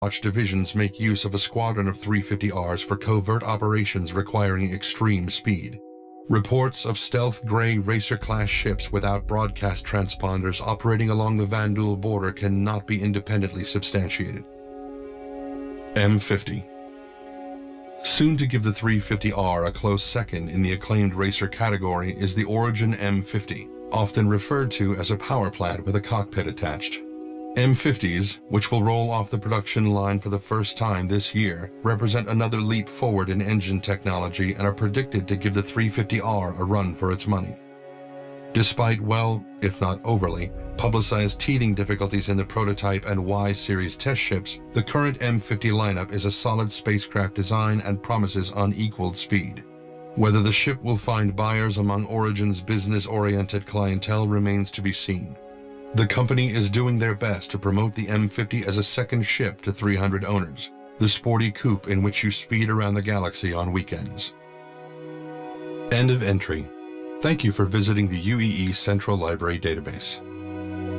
Watch divisions make use of a squadron of 350Rs for covert operations requiring extreme speed. Reports of stealth gray Racer-class ships without broadcast transponders operating along the Vanduul border cannot be independently substantiated. M50. Soon to give the 350R a close second in the acclaimed Racer category is the Origin M50, often referred to as a power plant with a cockpit attached. M50s, which will roll off the production line for the first time this year, represent another leap forward in engine technology and are predicted to give the 350R a run for its money. Despite well, if not overly, publicized teething difficulties in the prototype and Y-series test ships, the current M50 lineup is a solid spacecraft design and promises unequaled speed. Whether the ship will find buyers among Origin's business-oriented clientele remains to be seen. The company is doing their best to promote the M50 as a second ship to 300 owners, the sporty coupe in which you speed around the galaxy on weekends. End of entry. Thank you for visiting the UEE Central Library database.